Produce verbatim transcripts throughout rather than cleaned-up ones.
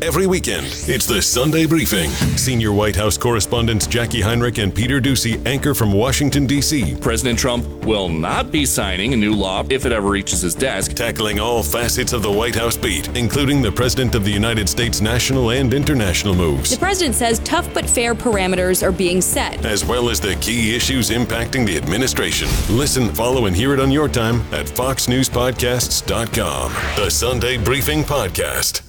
every weekend. It's the Sunday Briefing. Senior White House correspondents Jackie Heinrich and Peter Doocy anchor from Washington, D C President Trump will not be signing a new law if it ever reaches his desk. Tackling all facets of the White House beat, including the President of the United States national and international moves. The president says tough but fair parameters are being set, as well as the key issues impacting the administration. Listen, follow, and hear it on your time at fox news podcasts dot com. The Sunday Briefing Podcast.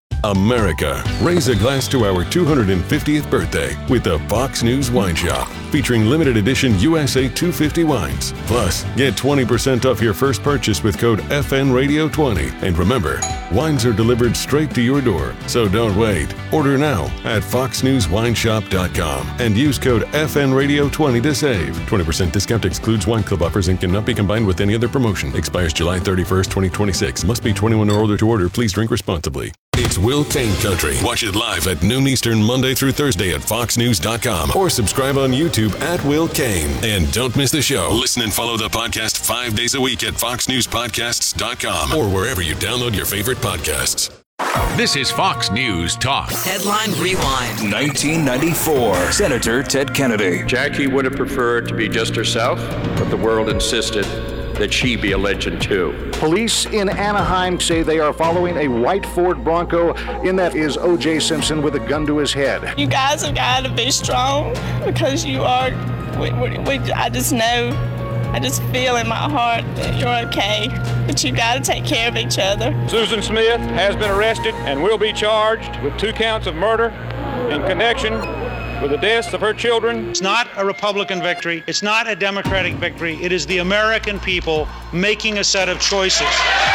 America, raise a glass to our two hundred fiftieth birthday with the Fox News Wine Shop, featuring limited edition U S A two fifty wines. Plus, get twenty percent off your first purchase with code F N radio twenty. And remember, wines are delivered straight to your door, so don't wait. Order now at fox news wine shop dot com and use code F N radio twenty to save. twenty percent discount excludes wine club offers and cannot be combined with any other promotion. Expires July thirty-first, twenty twenty-six. Must be twenty-one or older to order. Please drink responsibly. It's Will Kane Country. Watch it live at noon Eastern, Monday through Thursday at fox news dot com or subscribe on YouTube at Will Kane. And don't miss the show. Listen and follow the podcast five days a week at fox news podcasts dot com or wherever you download your favorite podcasts. This is Fox News Talk. Headline Rewind. nineteen ninety-four. Senator Ted Kennedy. Jackie would have preferred to be just herself, but the world insisted that she be a legend too. Police in Anaheim say they are following a white Ford Bronco. In that is O J Simpson with a gun to his head. You guys have got to be strong because you are, we, we, we, I just know, I just feel in my heart that you're okay, but you got to take care of each other. Susan Smith has been arrested and will be charged with two counts of murder in connection with the deaths of her children. It's not a Republican victory. It's not a Democratic victory. It is the American people making a set of choices.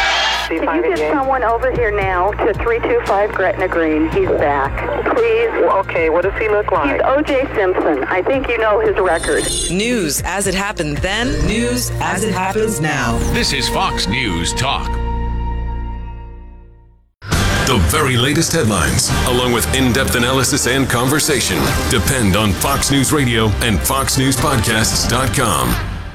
Can you get someone over here now to three two five Gretna Green? He's back. Please. Okay, what does he look like? He's O J Simpson. I think you know his record. News as it happened then, news as it happens now. This is Fox News Talk. The very latest headlines, along with in-depth analysis and conversation, depend on Fox News Radio and fox news podcasts dot com.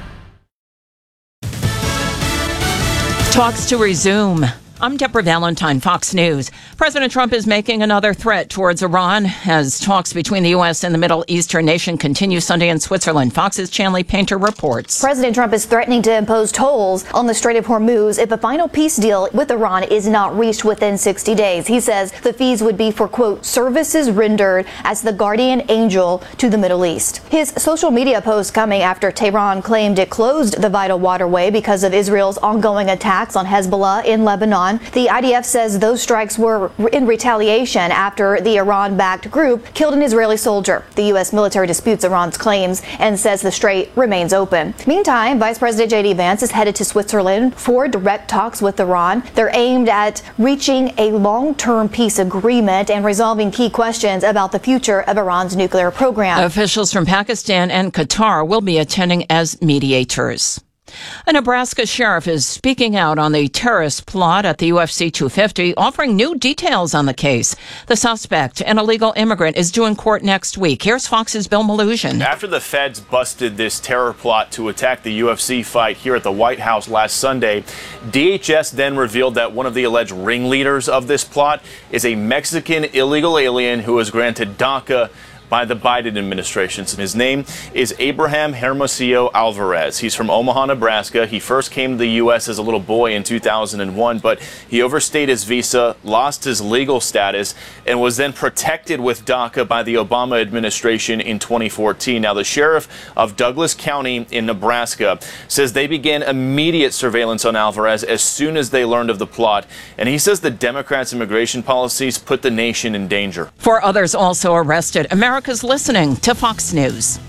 Talks to resume. I'm Deborah Valentine, Fox News. President Trump is making another threat towards Iran as talks between the U S and the Middle Eastern nation continue Sunday in Switzerland. Fox's Chanley Painter reports. President Trump is threatening to impose tolls on the Strait of Hormuz if a final peace deal with Iran is not reached within sixty days. He says the fees would be for, quote, services rendered as the guardian angel to the Middle East. His social media post coming after Tehran claimed it closed the vital waterway because of Israel's ongoing attacks on Hezbollah in Lebanon. The I D F says those strikes were in retaliation after the Iran-backed group killed an Israeli soldier. The U S military disputes Iran's claims and says the strait remains open. Meantime, Vice President J D Vance is headed to Switzerland for direct talks with Iran. They're aimed at reaching a long-term peace agreement and resolving key questions about the future of Iran's nuclear program. Officials from Pakistan and Qatar will be attending as mediators. A Nebraska sheriff is speaking out on the terrorist plot at the U F C two fifty, offering new details on the case. The suspect, an illegal immigrant, is due in court next week. Here's Fox's Bill Malhusian. After the feds busted this terror plot to attack the U F C fight here at the White House last Sunday, D H S then revealed that one of the alleged ringleaders of this plot is a Mexican illegal alien who was granted DACA by the Biden administration. His name is Abraham Hermosillo Alvarez. He's from Omaha, Nebraska. He first came to the U S as a little boy in two thousand one, but he overstayed his visa, lost his legal status, and was then protected with DACA by the Obama administration in twenty fourteen. Now, the sheriff of Douglas County in Nebraska says they began immediate surveillance on Alvarez as soon as they learned of the plot, and he says the Democrats' immigration policies put the nation in danger. Four others also arrested. America America's listening to Fox News.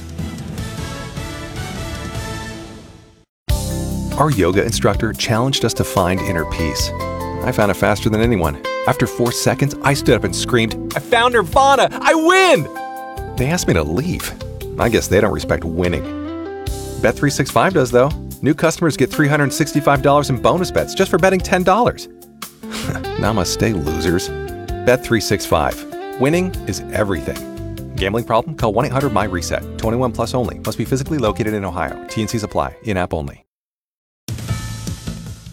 Our yoga instructor challenged us to find inner peace. I found it faster than anyone. After four seconds, I stood up and screamed, "I found Nirvana! I win!" They asked me to leave. I guess they don't respect winning. Bet three sixty-five does, though. New customers get three hundred sixty-five dollars in bonus bets just for betting ten dollars. Namaste, losers. Bet three sixty-five. Winning is everything. Gambling problem? Call one eight hundred my reset. twenty-one plus only. Must be physically located in Ohio. T and Cs apply. In-app only.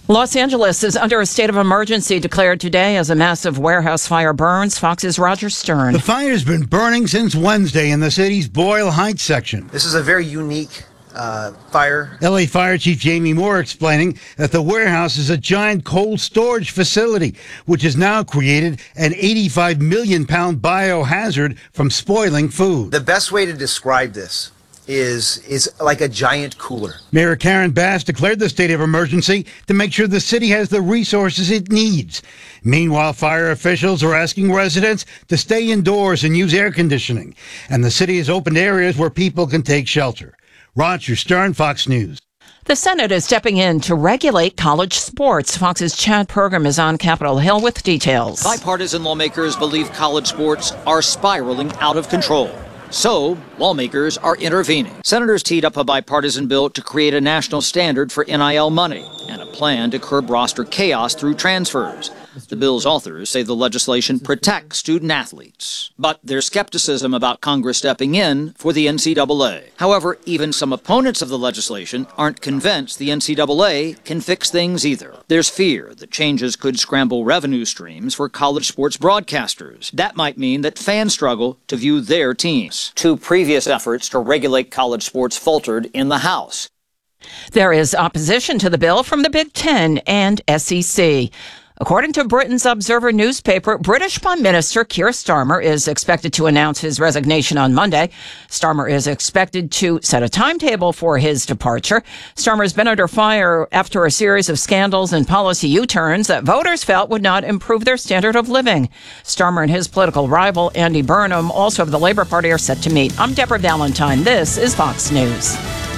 Los Angeles is under a state of emergency declared today as a massive warehouse fire burns. Fox's Roger Stern. The fire's been burning since Wednesday in the city's Boyle Heights section. This is a very unique uh, fire. L A Fire Chief Jamie Moore explaining that the warehouse is a giant cold storage facility, which has now created an eighty-five million pound biohazard from spoiling food. The best way to describe this is is like a giant cooler. Mayor Karen Bass declared the state of emergency to make sure the city has the resources it needs. Meanwhile, fire officials are asking residents to stay indoors and use air conditioning, and the city has opened areas where people can take shelter. Roger Stern, Fox News. The Senate is stepping in to regulate college sports. Fox's Chad Pergram is on Capitol Hill with details. Bipartisan lawmakers believe college sports are spiraling out of control. So, lawmakers are intervening. Senators teed up a bipartisan bill to create a national standard for N I L money and a plan to curb roster chaos through transfers. The bill's authors say the legislation protects student athletes, but there's skepticism about Congress stepping in for the N C double A. However, even some opponents of the legislation aren't convinced the N C double A can fix things either. There's fear that changes could scramble revenue streams for college sports broadcasters. That might mean that fans struggle to view their teams. Two previous efforts to regulate college sports faltered in the House. There is opposition to the bill from the Big Ten and S E C. According to Britain's Observer newspaper, British Prime Minister Keir Starmer is expected to announce his resignation on Monday. Starmer is expected to set a timetable for his departure. Starmer's been under fire after a series of scandals and policy U-turns that voters felt would not improve their standard of living. Starmer and his political rival, Andy Burnham, also of the Labour Party, are set to meet. I'm Deborah Valentine. This is Fox News.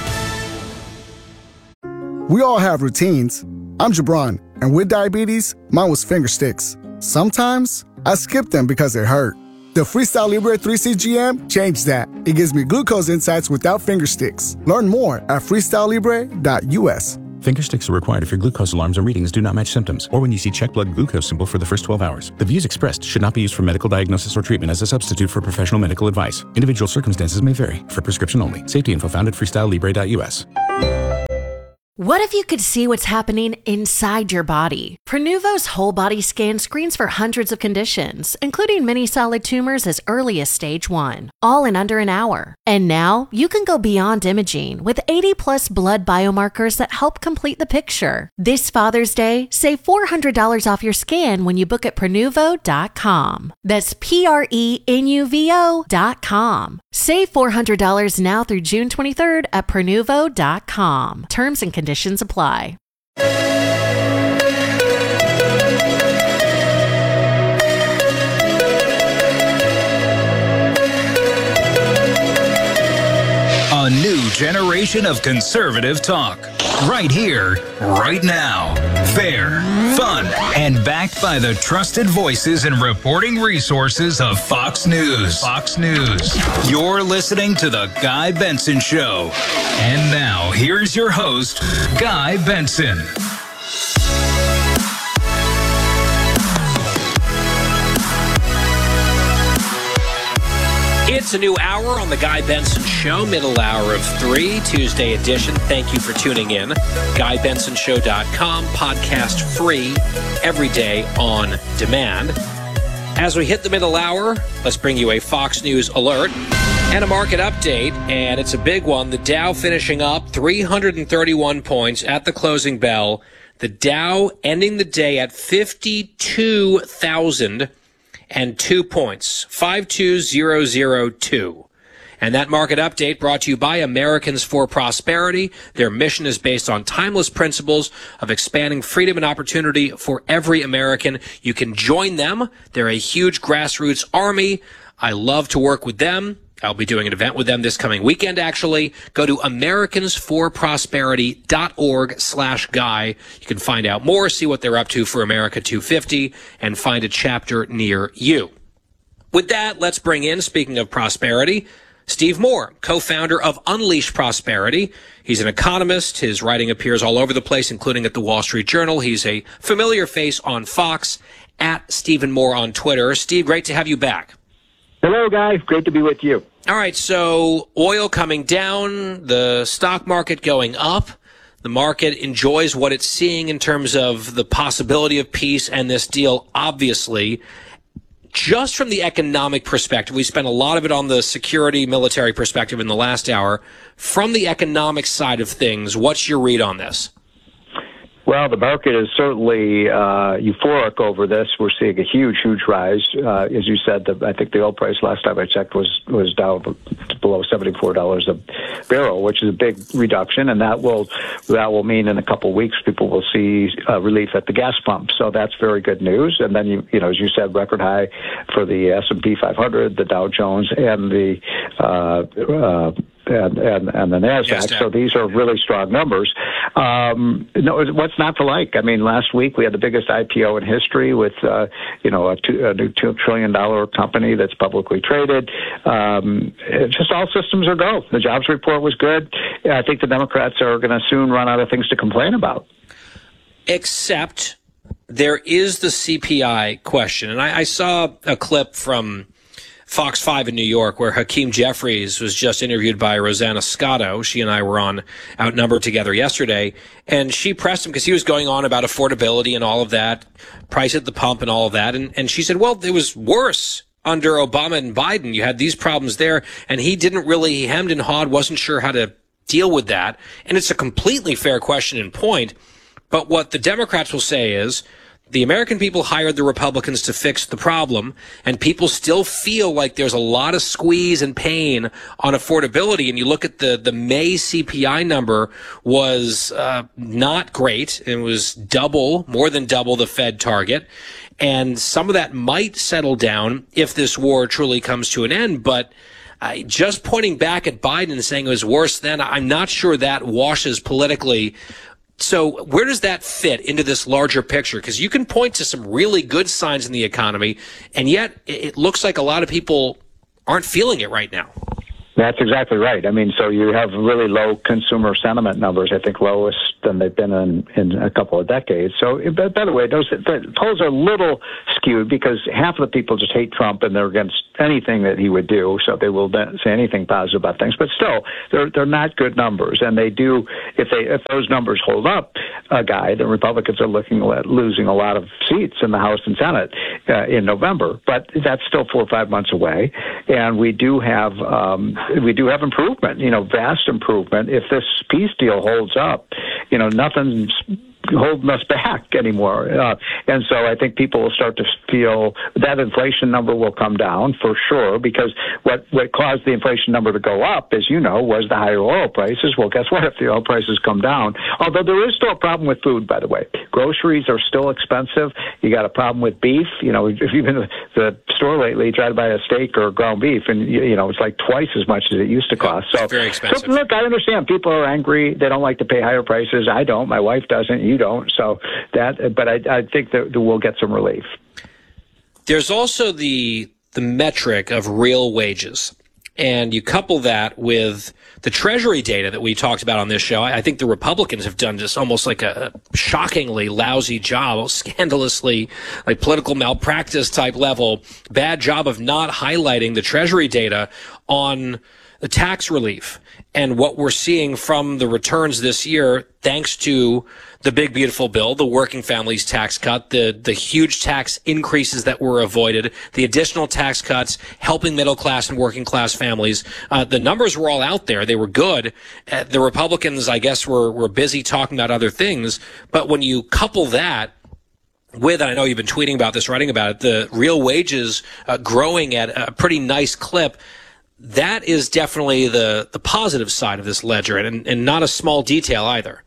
We all have routines. I'm Jabron, and with diabetes, mine was finger sticks. Sometimes, I skip them because it hurt. The Freestyle Libre three C G M changed that. It gives me glucose insights without finger sticks. Learn more at freestyle libre dot U S. Finger sticks are required if your glucose alarms or readings do not match symptoms, or when you see check blood glucose symbol for the first twelve hours. The views expressed should not be used for medical diagnosis or treatment as a substitute for professional medical advice. Individual circumstances may vary. For prescription only. Safety info found at freestyle libre dot U S. What if you could see what's happening inside your body? Prenuvo's whole body scan screens for hundreds of conditions, including many solid tumors as early as stage one, all in under an hour. And now you can go beyond imaging with eighty plus blood biomarkers that help complete the picture. This Father's Day, save four hundred dollars off your scan when you book at Prenuvo dot com. That's P R E N U V O dot com. Save four hundred dollars now through June twenty-third at Prenuvo dot com. Terms and conditions apply. A new generation of conservative talk. Right here, right now. Fair, fun, and backed by the trusted voices and reporting resources of Fox News. Fox News. You're listening to The Guy Benson Show. And now, here's your host, Guy Benson. It's a new hour on The Guy Benson Show, middle hour of three, Tuesday edition. Thank you for tuning in. guy benson show dot com, podcast free, every day on demand. As we hit the middle hour, let's bring you a Fox News alert and a market update, and it's a big one. The Dow finishing up three hundred thirty-one points at the closing bell. The Dow ending the day at fifty-two thousand two points, five two thousand two. And that market update brought to you by Americans for Prosperity. Their mission is based on timeless principles of expanding freedom and opportunity for every American. You can join them. They're a huge grassroots army. I love to work with them. I'll be doing an event with them this coming weekend, actually. Go to americans for prosperity dot org slash guy. You can find out more, see what they're up to for America two fifty, and find a chapter near you. With that, let's bring in, speaking of prosperity, Steve Moore, co-founder of Unleash Prosperity. He's an economist. His writing appears all over the place, including at the Wall Street Journal. He's a familiar face on Fox, at Stephen Moore on Twitter. Steve, great to have you back. Hello, guys. Great to be with you. All right, so oil coming down, the stock market going up. The market enjoys what it's seeing in terms of the possibility of peace and this deal, obviously. Just from the economic perspective, we spent a lot of it on the security military perspective in the last hour. From the economic side of things, what's your read on this? Well, the market is certainly uh, euphoric over this. We're seeing a huge, huge rise. Uh, as you said, the, I think the oil price last time I checked was was down below seventy-four dollars a barrel, which is a big reduction, and that will that will mean in a couple of weeks people will see uh, relief at the gas pump. So that's very good news. And then you you know, as you said, record high for the S and P five hundred, the Dow Jones, and the uh, uh, And, and, and the NASDAQ. Yes, so these are really strong numbers. Um, no, what's not to like? I mean, last week we had the biggest I P O in history with, uh, you know, a, two, a new two trillion dollar company that's publicly traded. Um, it's just all systems are go. The jobs report was good. I think the Democrats are going to soon run out of things to complain about. Except there is the C P I question. And I, I saw a clip from Fox five in New York, where Hakeem Jeffries was just interviewed by Rosanna Scotto. She and I were on Outnumbered together yesterday, and she pressed him because he was going on about affordability and all of that, price at the pump and all of that. And, and she said, well, it was worse under Obama and Biden. You had these problems there, and he didn't really, he hemmed and hawed, wasn't sure how to deal with that. And it's a completely fair question and point. But what the Democrats will say is, the American people hired the Republicans to fix the problem, and people still feel like there's a lot of squeeze and pain on affordability. And you look at the, the May C P I number was uh, not great. It was double, more than double the Fed target. And some of that might settle down if this war truly comes to an end. But uh, just pointing back at Biden and saying it was worse then, I'm not sure that washes politically. So where does that fit into this larger picture? Because you can point to some really good signs in the economy, and yet it looks like a lot of people aren't feeling it right now. That's exactly right. I mean, so you have really low consumer sentiment numbers, I think lowest than they've been in, in a couple of decades. So, but by the way, those the polls are a little skewed because half of the people just hate Trump and they're against anything that he would do, so they will say anything positive about things. But still, they're they're not good numbers, and they do if they if those numbers hold up, uh, Guy, the Republicans are looking at losing a lot of seats in the House and Senate uh, in November. But that's still four or five months away, and we do have. Um, We do have improvement, you know, vast improvement. If this peace deal holds up, you know, nothing's holding us back anymore. Uh, and so I think people will start to feel that inflation number will come down for sure, because what, what caused the inflation number to go up, as you know, was the higher oil prices. Well, guess what? If the oil prices come down, although there is still a problem with food, by the way. Groceries are still expensive. You got a problem with beef. You know, if you've been to the store lately, you try to buy a steak or ground beef, and, you know, it's like twice as much as it used to cost. So, very expensive. So, look, I understand people are angry. They don't like to pay higher prices. I don't. My wife doesn't. You don't. So that, but I, I think that we'll get some relief. There's also the the metric of real wages, and you couple that with the Treasury data that we talked about on this show. I think the Republicans have done just almost like a shockingly lousy job, scandalously like political malpractice type level, bad job of not highlighting the Treasury data on the tax relief and what we're seeing from the returns this year, thanks to the big, beautiful bill, the working families tax cut, the, the huge tax increases that were avoided, the additional tax cuts, helping middle class and working class families. Uh, the numbers were all out there. They were good. Uh, the Republicans, I guess, were, were busy talking about other things. But when you couple that with, and I know you've been tweeting about this, writing about it, the real wages uh, growing at a pretty nice clip, that is definitely the, the positive side of this ledger, and, and not a small detail either.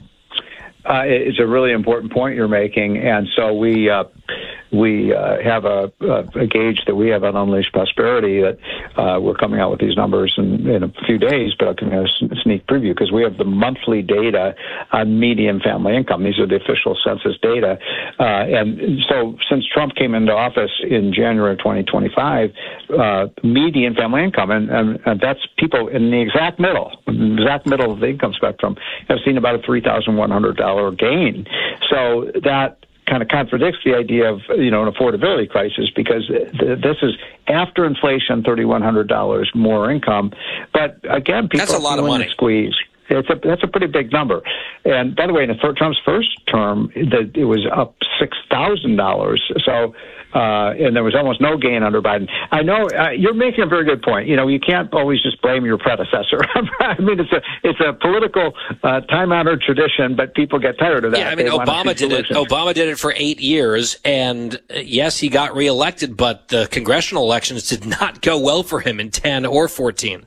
Uh, it's a really important point you're making, and so we uh, we uh, have a, a gauge that we have on Unleashed Prosperity that uh, we're coming out with these numbers in, in a few days, but I'll give you a sneak preview because we have the monthly data on median family income. These are the official census data, uh, and so since Trump came into office in January of twenty twenty-five, uh, median family income, and, and, and that's people in the exact middle, exact middle of the income spectrum, have seen about a three thousand one hundred dollars gain. So that kind of contradicts the idea of, you know, an affordability crisis, because th- this is after inflation, three thousand one hundred dollars more income. But again, people That's a are lot of feeling money. the squeeze. It's a, that's a pretty big number. And by the way, in Trump's first term, the, it was up six thousand dollars. So, uh, and there was almost no gain under Biden. I know uh, you're making a very good point. You know, you can't always just blame your predecessor. I mean, it's a it's a political uh, time-honored tradition, but people get tired of that. Yeah, I mean, they Obama did it. Obama did it for eight years, and uh, yes, he got reelected, but the congressional elections did not go well for him in ten or fourteen.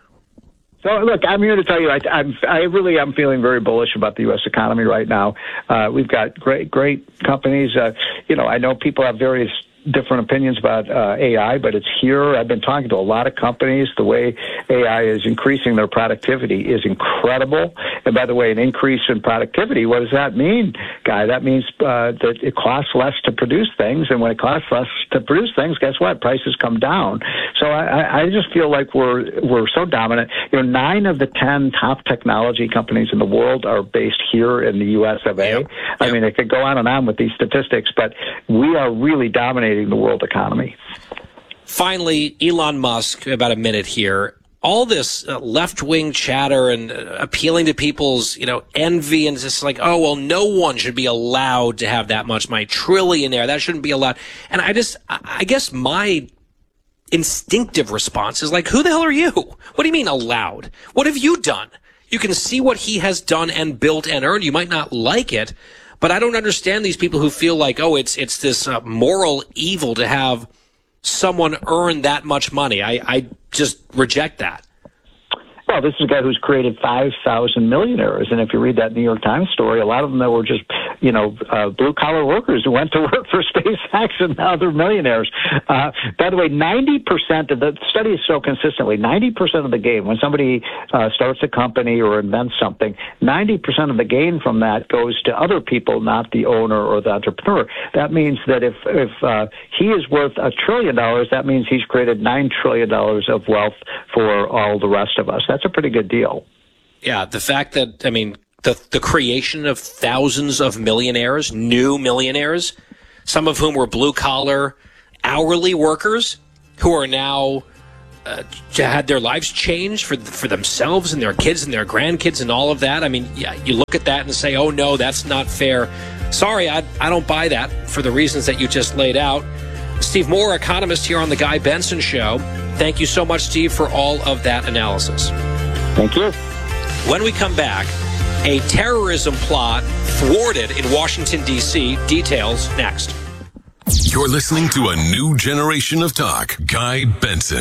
So, look, I'm here to tell you, I, I'm, I really am feeling very bullish about the U S economy right now. Uh, we've got great, great companies. Uh, you know, I know people have various different opinions about uh, A I, but it's here. I've been talking to a lot of companies. The way A I is increasing their productivity is incredible. And by the way, an increase in productivity, what does that mean, Guy? That means uh, that it costs less to produce things. And when it costs less to produce things, guess what? Prices come down. So I, I just feel like we're we're so dominant. You know, nine of the ten top technology companies in the world are based here in the U S of A. Yep. I yep. mean, it could go on and on with these statistics, but we are really dominating the world economy. Finally, Elon Musk, about a minute here. All this uh, left-wing chatter and uh, appealing to people's, you know, envy, and it's just like, oh, well, no one should be allowed to have that much money. Trillionaire, that shouldn't be allowed. And I just, I guess my instinctive response is like, who the hell are you? What do you mean allowed? What have you done? You can see what he has done and built and earned. You might not like it, but I don't understand these people who feel like, oh, it's it's this uh, moral evil to have someone earn that much money. I, I just reject that. Well, this is a guy who's created five thousand millionaires. And if you read that New York Times story, a lot of them that were just, you know, uh, blue-collar workers who went to work for SpaceX, and now they're millionaires. Uh, by the way, ninety percent of the study is so consistently, ninety percent of the gain, when somebody uh, starts a company or invents something, ninety percent of the gain from that goes to other people, not the owner or the entrepreneur. That means that if, if uh, he is worth a trillion dollars, that means he's created nine trillion dollars of wealth for all the rest of us. That's a pretty good deal. Yeah, the fact that, I mean, the the creation of thousands of millionaires, new millionaires, some of whom were blue-collar, hourly workers who are now uh, had their lives changed for for themselves and their kids and their grandkids and all of that. I mean, yeah, you look at that and say, oh, no, that's not fair. Sorry, I, I don't buy that for the reasons that you just laid out. Steve Moore, economist here on The Guy Benson Show. Thank you so much, Steve, for all of that analysis. Thank you. When we come back, a terrorism plot thwarted in Washington, D C Details next. You're listening to a new generation of talk. Guy Benson.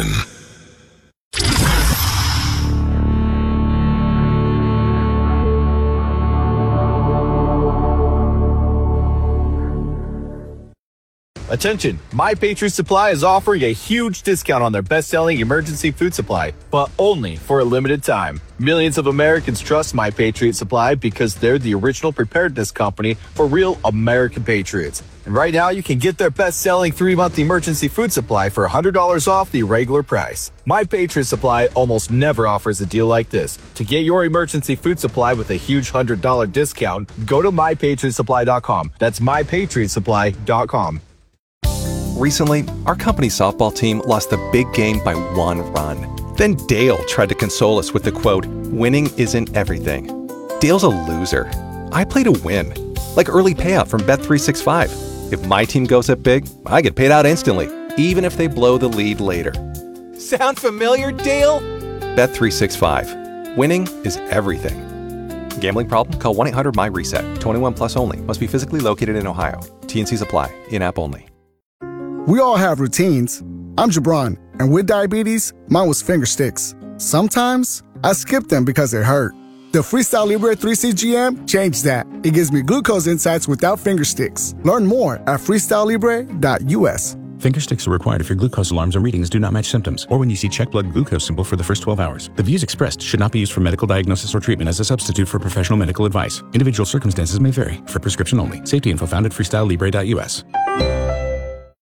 Attention, My Patriot Supply is offering a huge discount on their best-selling emergency food supply, but only for a limited time. Millions of Americans trust My Patriot Supply because they're the original preparedness company for real American patriots. And right now, you can get their best-selling three-month emergency food supply for one hundred dollars off the regular price. My Patriot Supply almost never offers a deal like this. To get your emergency food supply with a huge one hundred dollars discount, go to my patriot supply dot com. That's my patriot supply dot com. Recently, our company softball team lost the big game by one run. Then Dale tried to console us with the quote, "Winning isn't everything." Dale's a loser. I play to win. Like early payout from Bet three sixty-five. If my team goes up big, I get paid out instantly, even if they blow the lead later. Sound familiar, Dale? Bet three sixty-five. Winning is everything. Gambling problem? Call one eight hundred M Y reset. twenty-one plus only. Must be physically located in Ohio. T and Cs apply. In-app only. We all have routines. I'm Jabron, and with diabetes, mine was finger sticks. Sometimes I skip them because it hurt. The Freestyle Libre three C G M changed that. It gives me glucose insights without finger sticks. Learn more at freestyle libre dot U S. Finger sticks are required if your glucose alarms or readings do not match symptoms, or when you see check blood glucose symbol for the first twelve hours. The views expressed should not be used for medical diagnosis or treatment as a substitute for professional medical advice. Individual circumstances may vary. For prescription only. Safety info found at freestyle libre dot U S.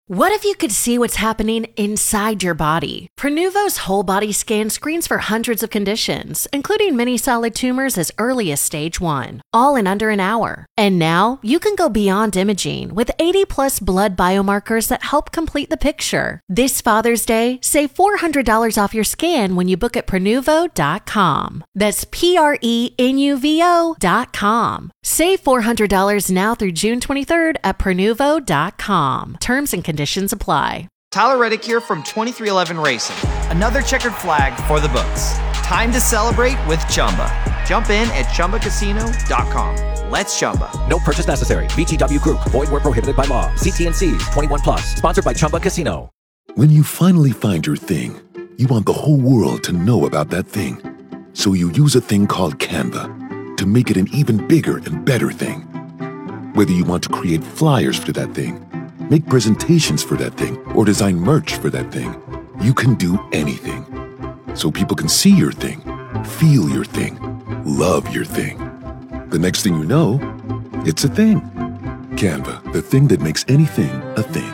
What if you could see what's happening inside your body? Prenuvo's whole body scan screens for hundreds of conditions, including many solid tumors as early as stage one, all in under an hour. And now you can go beyond imaging with eighty plus blood biomarkers that help complete the picture. This Father's Day, save four hundred dollars off your scan when you book at Prenuvo dot com. That's P R E N U V O dot com. Save four hundred dollars now through June twenty-third at Prenuvo dot com. Terms and conditions apply. Tyler Reddick here from twenty-three eleven Racing. Another checkered flag for the books. Time to celebrate with Chumba. Jump in at Chumba Casino dot com. Let's Chumba. No purchase necessary. V G W Group. Void where prohibited by law. See T and C's. twenty-one plus. Sponsored by Chumba Casino. When you finally find your thing, you want the whole world to know about that thing. So you use a thing called Canva to make it an even bigger and better thing. Whether you want to create flyers for that thing, make presentations for that thing, or design merch for that thing, you can do anything. So people can see your thing, feel your thing, love your thing. The next thing you know, it's a thing. Canva, the thing that makes anything a thing.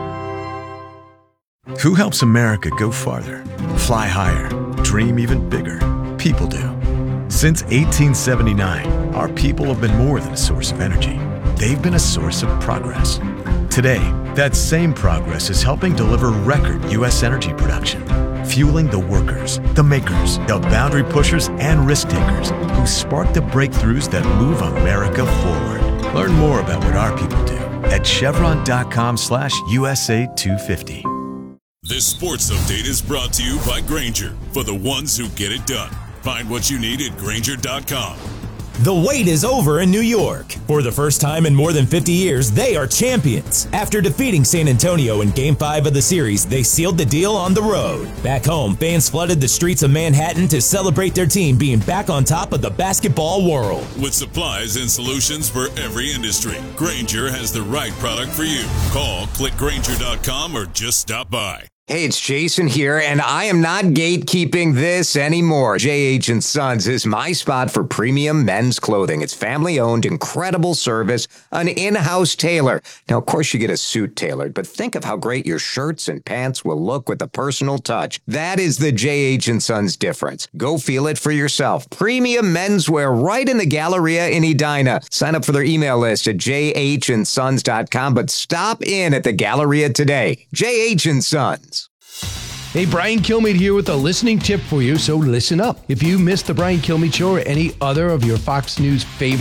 Who helps America go farther, fly higher, dream even bigger? People do. Since eighteen seventy-nine, our people have been more than a source of energy. They've been a source of progress. Today, that same progress is helping deliver record U S energy production, fueling the workers, the makers, the boundary pushers, and risk takers who spark the breakthroughs that move America forward. Learn more about what our people do at chevron.com slash USA 250. This sports update is brought to you by Grainger, for the ones who get it done. Find what you need at Grainger dot com. The wait is over in New York. For the first time in more than fifty years, they are champions. After defeating San Antonio in Game five of the series, they sealed the deal on the road. Back home, fans flooded the streets of Manhattan to celebrate their team being back on top of the basketball world. With supplies and solutions for every industry, Grainger has the right product for you. Call, click Grainger dot com, or just stop by. Hey, it's Jason here, and I am not gatekeeping this anymore. J H and Sons is my spot for premium men's clothing. It's family-owned, incredible service, an in-house tailor. Now, of course, you get a suit tailored, but think of how great your shirts and pants will look with a personal touch. That is the J H and Sons difference. Go feel it for yourself. Premium menswear right in the Galleria in Edina. Sign up for their email list at j h and sons dot com, but stop in at the Galleria today. J H and Sons. Hey, Brian Kilmeade here with a listening tip for you, so listen up. If you missed the Brian Kilmeade Show or any other of your Fox News favorite